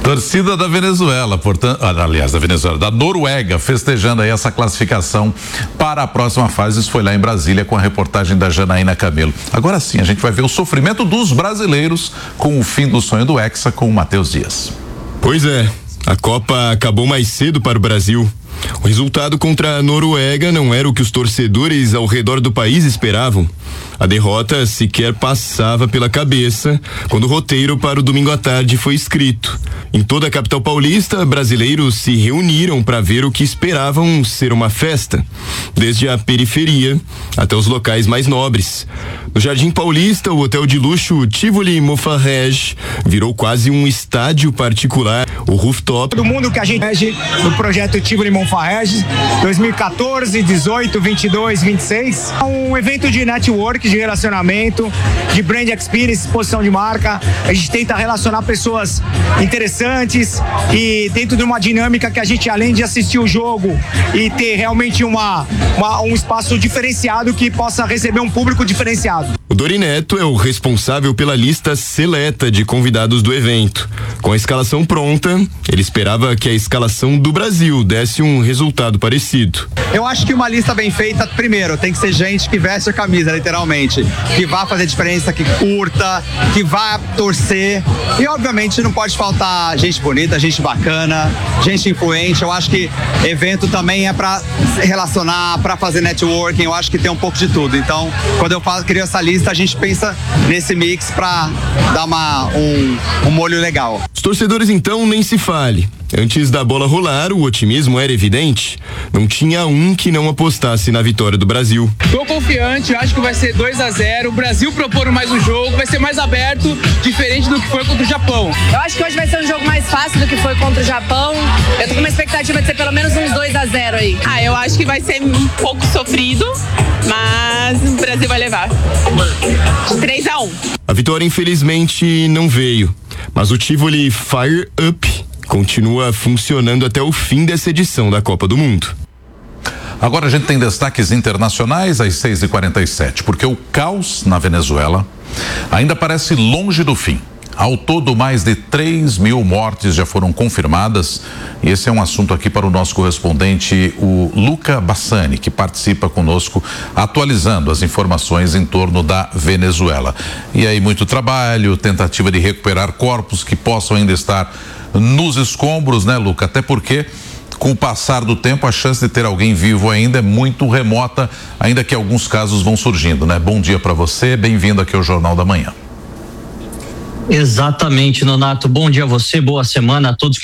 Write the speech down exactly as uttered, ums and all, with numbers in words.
Torcida da Venezuela, portanto, aliás, da Venezuela, da Noruega, festejando aí essa classificação para a próxima fase. Isso foi lá em Brasília com a reportagem da Janaína Camelo. Agora sim, a gente vai ver o sofrimento dos brasileiros com o fim do sonho do Hexa com o Matheus Dias. Pois é, a Copa acabou mais cedo para o Brasil. O resultado contra a Noruega não era o que os torcedores ao redor do país esperavam. A derrota sequer passava pela cabeça quando o roteiro para o domingo à tarde foi escrito. Em toda a capital paulista, brasileiros se reuniram para ver o que esperavam ser uma festa, desde a periferia até os locais mais nobres. No Jardim Paulista, o hotel de luxo Tivoli Mofarrege virou quase um estádio particular. O rooftop do mundo que a gente rege no projeto Tivoli Mofarrege dois mil e quatorze, dezoito, vinte e dois, vinte e seis. Um evento de network, de relacionamento, de brand experience, exposição de marca. A gente tenta relacionar pessoas interessantes e dentro de uma dinâmica que a gente, além de assistir o jogo e ter realmente uma, uma um espaço diferenciado que possa receber um público diferenciado. O Dori Neto é o responsável pela lista seleta de convidados do evento. Com a escalação pronta, ele esperava que a escalação do Brasil desse um resultado parecido. Eu acho que uma lista bem feita, primeiro, tem que ser gente que veste a camisa, literalmente, que vá fazer diferença, que curta, que vá torcer. E, obviamente, não pode faltar gente bonita, gente bacana, gente influente. Eu acho que evento também é pra se relacionar, pra fazer networking. Eu acho que tem um pouco de tudo. Então, quando eu faço, crio essa lista, a gente pensa nesse mix pra dar uma, um, um molho legal. Os torcedores, então, nem se fale. Antes da bola rolar, o otimismo era evidente. Não tinha um que não apostasse na vitória do Brasil. Tô confiante, acho que vai ser dois a zero. O Brasil propor mais um jogo, vai ser mais aberto, diferente do que foi contra o Japão. Eu acho que hoje vai ser um jogo mais fácil do que foi contra o Japão. Eu tô com uma expectativa de ser pelo menos uns dois a zero aí. Ah, eu acho que vai ser um pouco sofrido, mas o Brasil vai levar. três a um. A vitória, infelizmente, não veio. Mas o Tivoli Fire Up continua funcionando até o fim dessa edição da Copa do Mundo. Agora a gente tem destaques internacionais às seis e quarenta e sete, porque o caos na Venezuela ainda parece longe do fim. Ao todo, mais de três mil mortes já foram confirmadas, e esse é um assunto aqui para o nosso correspondente, o Luca Bassani, que participa conosco, atualizando as informações em torno da Venezuela. E aí, muito trabalho, tentativa de recuperar corpos que possam ainda estar nos escombros, né, Luca? Até porque, com o passar do tempo, a chance de ter alguém vivo ainda é muito remota, ainda que alguns casos vão surgindo, né? Bom dia para você, bem-vindo aqui ao Jornal da Manhã. Exatamente, Nonato. Bom dia a você, boa semana a todos que